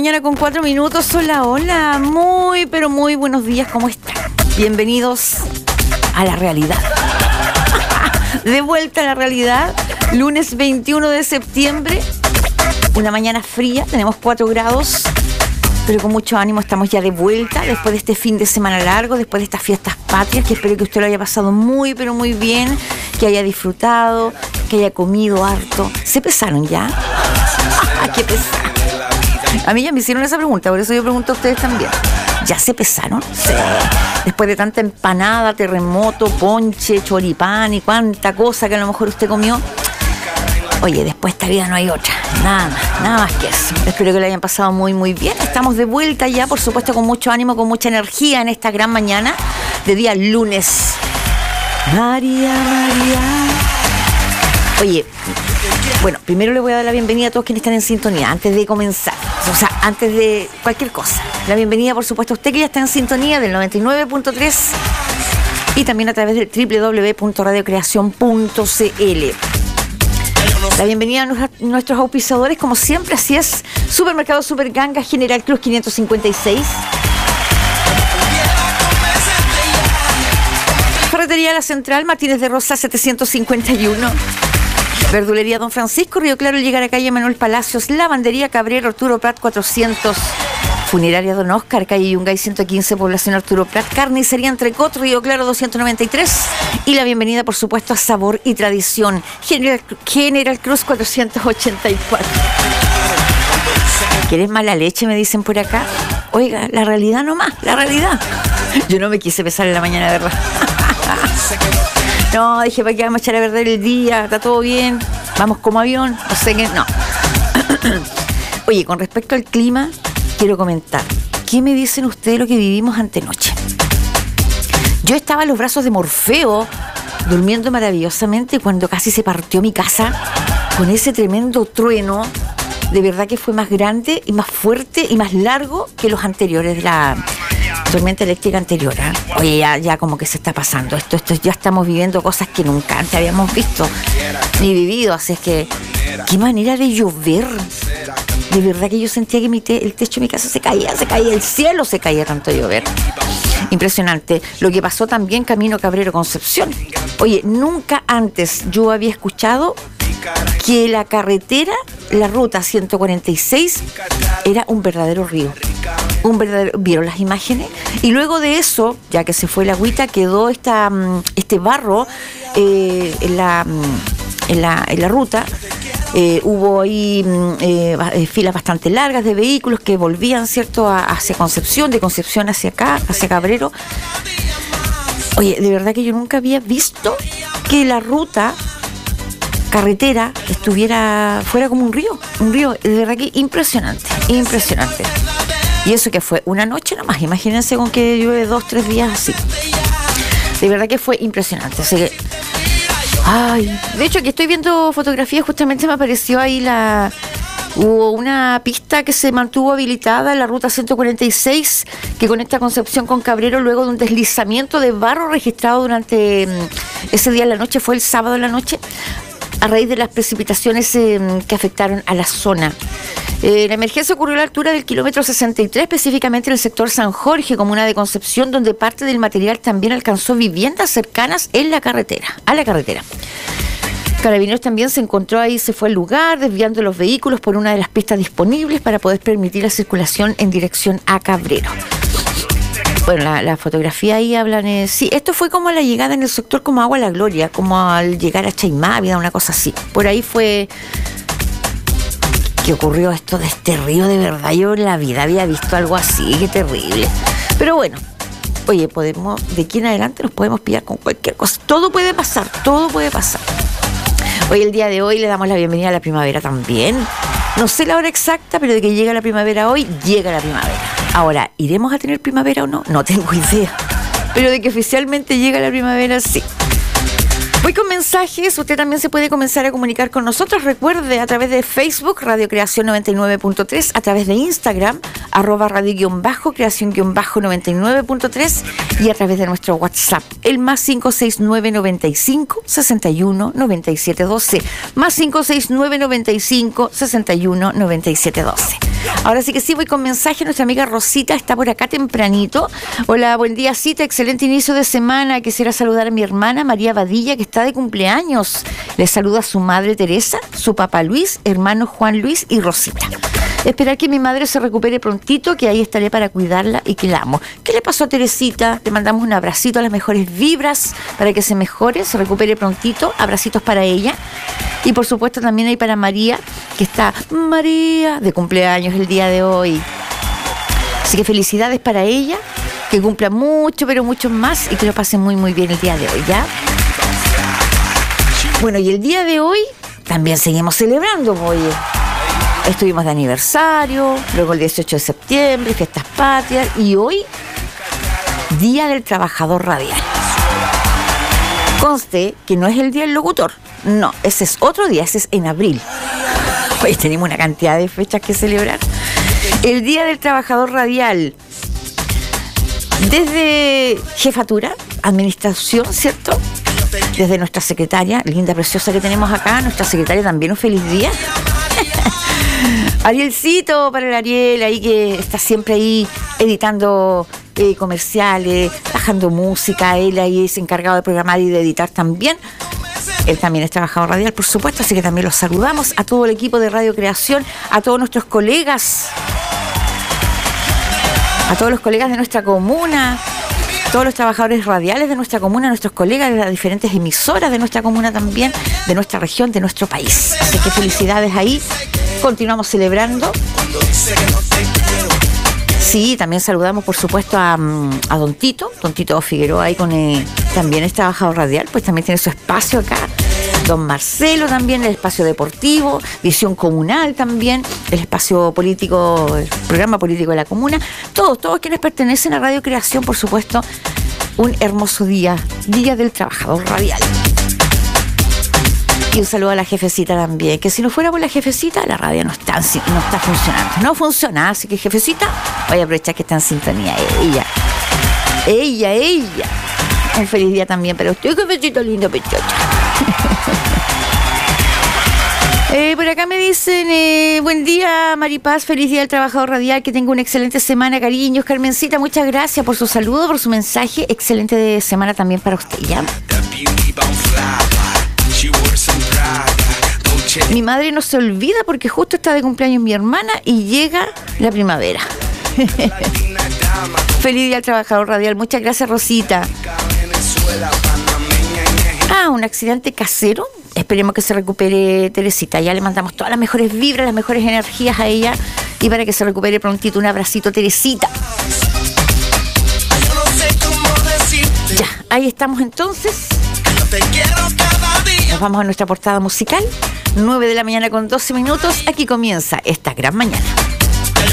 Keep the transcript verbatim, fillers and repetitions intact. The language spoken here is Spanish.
mañana con cuatro minutos. Hola, hola, muy, pero muy buenos días, ¿cómo están? Bienvenidos a la realidad. De vuelta a la realidad, lunes veintiuno de septiembre, una mañana fría, tenemos cuatro grados, pero con mucho ánimo estamos ya de vuelta después de este fin de semana largo, después de estas fiestas patrias, que espero que usted lo haya pasado muy, pero muy bien, que haya disfrutado, que haya comido harto. ¿Se pesaron ya? ¡Qué pesaron! A mí ya me hicieron esa pregunta, por eso yo pregunto a ustedes también. ¿Ya se pesaron? Sí. Después de tanta empanada, terremoto, ponche, choripán y cuánta cosa que a lo mejor usted comió. Oye, después de esta vida no hay otra. Nada más, nada más que eso. Espero que lo hayan pasado muy, muy bien. Estamos de vuelta ya, por supuesto, con mucho ánimo, con mucha energía en esta gran mañana de día lunes. María, María. Oye, bueno, primero le voy a dar la bienvenida a todos quienes están en sintonía, antes de comenzar, o sea, antes de cualquier cosa. La bienvenida, por supuesto, a usted que ya está en sintonía del noventa y nueve punto tres y también a través del doble u doble u doble u punto radio creación punto c l. La bienvenida a nuestros auspiciadores, como siempre, así es, Supermercado Superganga, General Cruz quinientos cincuenta y seis. Ferretería La Central, Martínez de Rosa setecientos cincuenta y uno. Verdulería Don Francisco, Río Claro, llegar a calle Manuel Palacios. Lavandería Cabrero, Arturo Prat cuatrocientos. Funeraria Don Oscar, calle Yungay ciento quince, población Arturo Prat. Carnicería Entrecot, Río Claro doscientos noventa y tres. Y la bienvenida, por supuesto, a Sabor y Tradición, General, General Cruz cuatrocientos ochenta y cuatro. ¿Quieres mala leche? Me dicen por acá. Oiga, la realidad nomás, la realidad. Yo no me quise besar en la mañana, de verdad. No, dije, ¿para qué vamos a echar a perder el día? ¿Está todo bien? ¿Vamos como avión? No sé qué, no. Oye, con respecto al clima, quiero comentar. ¿Qué me dicen ustedes de lo que vivimos antenoche? Yo estaba en los brazos de Morfeo, durmiendo maravillosamente, cuando casi se partió mi casa, con ese tremendo trueno. De verdad que fue más grande y más fuerte y más largo que los anteriores de la tormenta eléctrica anterior, ¿eh? Oye, ya, ya como que se está pasando esto, esto ya estamos viviendo cosas que nunca antes habíamos visto ni vivido, así es que qué manera de llover. De verdad que yo sentía que mi te, el techo de mi casa se caía, se caía, el cielo se caía tanto llover. Impresionante. Lo que pasó también camino Cabrero Concepción. Oye, nunca antes yo había escuchado que la carretera, la ruta ciento cuarenta y seis, era un verdadero río. Un verdadero, ¿vieron las imágenes? Y luego de eso, ya que se fue la agüita, quedó esta, este barro eh, en, la, en, la, en la ruta. Eh, hubo ahí eh, filas bastante largas de vehículos que volvían, ¿cierto?, a, hacia Concepción, de Concepción hacia acá, hacia Cabrero. Oye, de verdad que yo nunca había visto que la ruta carretera estuviera fuera como un río, un río, de verdad que impresionante, impresionante. Y eso que fue una noche nomás, imagínense con que llueve dos, tres días así. De verdad que fue impresionante. Así que, ay, de hecho aquí estoy viendo fotografías, justamente me apareció ahí la... Hubo una pista que se mantuvo habilitada en la ruta ciento cuarenta y seis que conecta Concepción con Cabrero luego de un deslizamiento de barro registrado durante ese día en la noche, fue el sábado en la noche, a raíz de las precipitaciones eh, que afectaron a la zona. Eh, la emergencia ocurrió a la altura del kilómetro sesenta y tres, específicamente en el sector San Jorge, comuna de Concepción, donde parte del material también alcanzó viviendas cercanas en la carretera, a la carretera. Carabineros también se encontró ahí, se fue al lugar, desviando los vehículos por una de las pistas disponibles para poder permitir la circulación en dirección a Cabrero. Bueno, la, la fotografía ahí hablan, eh, sí, esto fue como la llegada en el sector como Agua La Gloria, como al llegar a Chaimávida, una cosa así. Por ahí fue que ocurrió esto de este río, de verdad, yo en la vida había visto algo así, qué terrible. Pero bueno, oye, podemos, de aquí en adelante nos podemos pillar con cualquier cosa. Todo puede pasar, todo puede pasar. Hoy, el día de hoy, le damos la bienvenida a la primavera también. No sé la hora exacta, pero de que llega la primavera hoy, llega la primavera. Ahora, ¿iremos a tener primavera o no? No tengo idea. Pero de que oficialmente llega la primavera, sí. Voy con mensajes. Usted también se puede comenzar a comunicar con nosotros. Recuerde, a través de Facebook, Radio Creación noventa y nueve punto tres, a través de Instagram, arroba radio-creación-noventa y nueve punto tres, y a través de nuestro WhatsApp, el más cinco seis nueve noventa y cinco sesenta y uno noventa y siete doce, más cinco seis nueve noventa y cinco sesenta y uno noventa y siete doce. Ahora sí que sí, voy con mensaje. Nuestra amiga Rosita está por acá tempranito. Hola, buen día, Cita. Excelente inicio de semana. Quisiera saludar a mi hermana María Badilla, que está de cumpleaños. Le saluda a su madre Teresa, su papá Luis, hermano Juan Luis y Rosita. Esperar que mi madre se recupere prontito, que ahí estaré para cuidarla y que la amo. ¿Qué le pasó a Teresita? Le mandamos un abracito, a las mejores vibras para que se mejore, se recupere prontito. Abracitos para ella. Y por supuesto también hay para María, que está María de cumpleaños el día de hoy. Así que felicidades para ella, que cumpla mucho, pero mucho más y que lo pase muy, muy bien el día de hoy, ¿ya? Bueno, y el día de hoy también seguimos celebrando, oye. Estuvimos de aniversario, luego el dieciocho de septiembre, fiestas patrias, y hoy, Día del Trabajador Radial. Conste que no es el Día del Locutor, no, ese es otro día, ese es en abril. Hoy tenemos una cantidad de fechas que celebrar. El Día del Trabajador Radial, desde jefatura, administración, ¿cierto? Desde nuestra secretaria, linda, preciosa que tenemos acá, nuestra secretaria también, un feliz día. Arielcito, para el Ariel, ahí que está siempre ahí editando eh, comerciales, bajando música, él ahí es encargado de programar y de editar también. Él también es trabajador radial, por supuesto, así que también los saludamos a todo el equipo de Radio Creación, a todos nuestros colegas, a todos los colegas de nuestra comuna, todos los trabajadores radiales de nuestra comuna, nuestros colegas de las diferentes emisoras de nuestra comuna también, de nuestra región, de nuestro país. Así que felicidades ahí. Continuamos celebrando. Sí, también saludamos, por supuesto, a, a Don Tito, Don Tito Figueroa, ahí con eh, también es trabajador radial, pues también tiene su espacio acá. Don Marcelo también, el espacio deportivo, visión comunal también, el espacio político, el programa político de la comuna. Todos, todos quienes pertenecen a Radio Creación, por supuesto, un hermoso día, Día del Trabajador Radial. Y un saludo a la jefecita también, que si no fuera por la jefecita, la radio no está, no está funcionando. No funciona, así que jefecita, voy a aprovechar que está en sintonía ella. Ella, ella. Un feliz día también para usted, jefecito lindo, pechocha. eh, por acá me dicen, eh, buen día, Maripaz, feliz día del trabajador radial, que tenga una excelente semana, cariños. Carmencita, muchas gracias por su saludo, por su mensaje. Excelente semana también para usted, ¿ya? Mi madre no se olvida porque justo está de cumpleaños mi hermana y llega la primavera. Feliz día al trabajador radial. Muchas gracias, Rosita. Ah, un accidente casero. Esperemos que se recupere Teresita. Ya le mandamos todas las mejores vibras, las mejores energías a ella y para que se recupere prontito. Un abracito, Teresita. Ya, ahí estamos entonces. Nos vamos a nuestra portada musical. nueve de la mañana con doce minutos. Aquí comienza esta gran mañana.